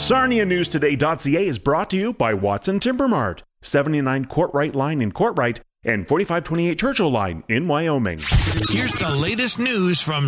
SarniaNewsToday.ca is brought to you by Watson Timber Mart, 79 Courtright Line in Courtright and 4528 Churchill Line in Wyoming. Here's the latest news from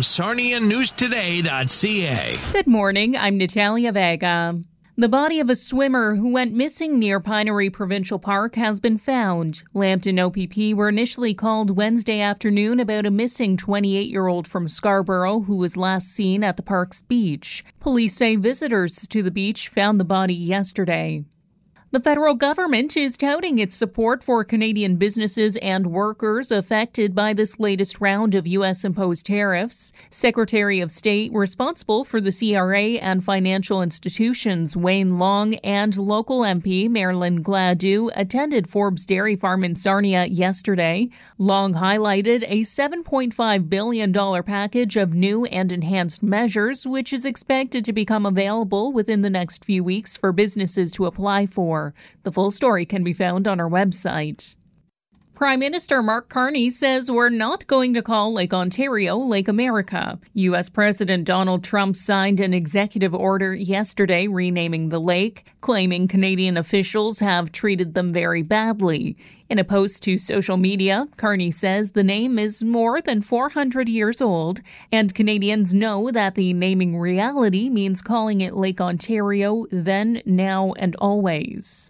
SarniaNewsToday.ca. Good morning, I'm Natalia Vega. The body of a swimmer who went missing near Pinery Provincial Park has been found. Lambton OPP were initially called Wednesday afternoon about a missing 28-year-old from Scarborough who was last seen at the park's beach. Police say visitors to the beach found the body yesterday. The federal government is touting its support for Canadian businesses and workers affected by this latest round of U.S.-imposed tariffs. Secretary of State responsible for the CRA and financial institutions, Wayne Long, and local MP Marilyn Gladue attended Forbes Dairy Farm in Sarnia yesterday. Long highlighted a $7.5 billion package of new and enhanced measures, which is expected to become available within the next few weeks for businesses to apply for. The full story can be found on our website. Prime Minister Mark Carney says we're not going to call Lake Ontario Lake America. U.S. President Donald Trump signed an executive order yesterday renaming the lake, claiming Canadian officials have treated them very badly. In a post to social media, Carney says the name is more than 400 years old, and Canadians know that the naming reality means calling it Lake Ontario then, now, and always.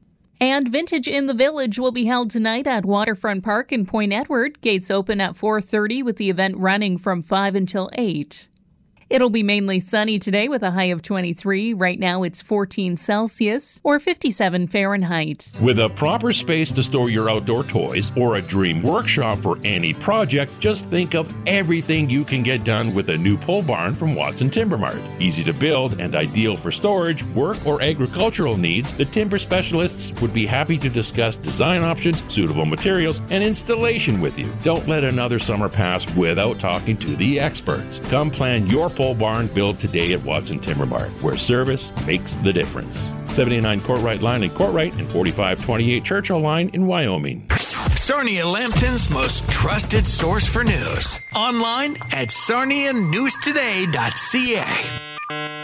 And Vintage in the Village will be held tonight at Waterfront Park in Point Edward. Gates open at 4:30 with the event running from 5 until 8. It'll be mainly sunny today with a high of 23. Right now it's 14 Celsius or 57 Fahrenheit. With a proper space to store your outdoor toys or a dream workshop for any project, just think of everything you can get done with a new pole barn from Watson Timber Mart. Easy to build and ideal for storage, work, or agricultural needs, the timber specialists would be happy to discuss design options, suitable materials, and installation with you. Don't let another summer pass without talking to the experts. Come plan your pole barn build today at Watson Timber Mart, where service makes the difference. 79 Courtright Line in Courtright and 4528 Churchill Line in Wyoming. Sarnia Lambton's most trusted source for news. Online at SarniaNewsToday.ca.